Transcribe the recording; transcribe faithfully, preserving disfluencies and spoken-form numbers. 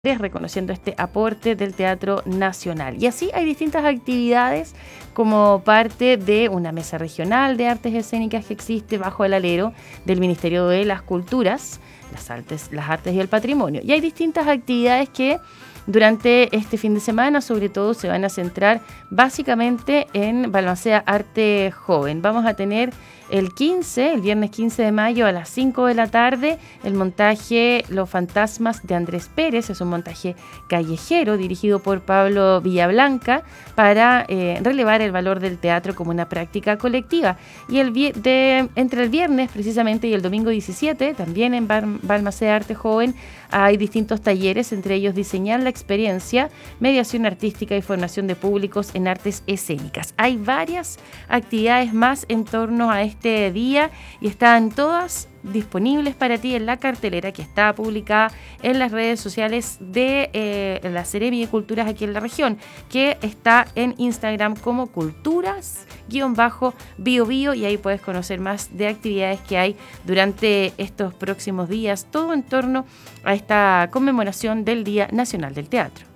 reconociendo este aporte del Teatro Nacional. Y así hay distintas actividades como parte de una mesa regional de artes escénicas que existe bajo el alero del Ministerio de las Culturas, las artes, las artes y el patrimonio. Y hay distintas actividades que durante este fin de semana, sobre todo, se van a centrar básicamente en Balmaceda Arte Joven. Vamos a tener el quince, el viernes quince de mayo a las cinco de la tarde, el montaje Los Fantasmas de Andrés Pérez. Es un montaje callejero dirigido por Pablo Villablanca para eh, relevar el valor del teatro como una práctica colectiva. Y el de, entre el viernes precisamente y el domingo diecisiete, también en Balmaceda Arte Joven, hay distintos talleres, entre ellos diseñar la experiencia, mediación artística y formación de públicos en artes escénicas. Hay varias actividades más en torno a este día y están todas disponibles para ti en la cartelera que está publicada en las redes sociales de eh, la Seremi de Culturas aquí en la región, que está en Instagram como culturas-bio bio, y ahí puedes conocer más de actividades que hay durante estos próximos días, todo en torno a esta conmemoración del Día Nacional del Teatro.